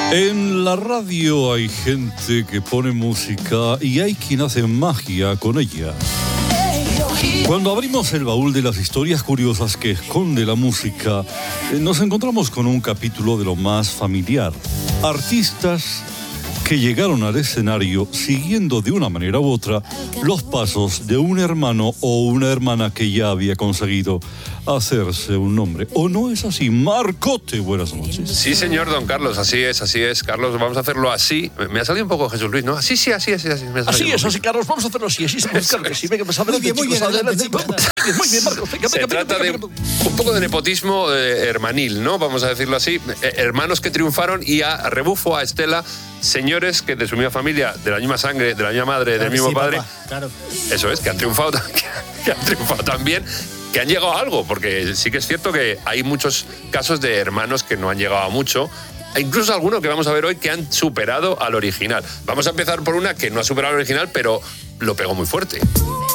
En la radio hay gente que pone música y hay quien hace magia con ella. Cuando abrimos el baúl de las historias curiosas que esconde la música, nos encontramos con un capítulo de lo más familiar. Artistas que llegaron al escenario siguiendo de una manera u otra los pasos de un hermano o una hermana que ya había conseguido hacerse un nombre. ¿O no es así? Marcote, buenas noches. Sí, señor don Carlos, así es. Carlos, vamos a hacerlo así. Me ha salido un poco Jesús Luis, ¿no? Así. Así es, Carlos, vamos a hacerlo así. Claro que sí, venga, pues adelante, muy bien, muy bien, Marcos. Se trata de un poco de nepotismo hermanil, ¿no? Vamos a decirlo así. Hermanos que triunfaron y a rebufo a Estela, señores que de su misma familia, de la misma sangre, de la misma madre, claro, del mismo padre. Papá, claro. Eso es, que han triunfado también, que han llegado a algo, porque sí que es cierto que hay muchos casos de hermanos que no han llegado a mucho, e incluso algunos que vamos a ver hoy que han superado al original. Vamos a empezar por una que no ha superado al original, pero lo pegó muy fuerte.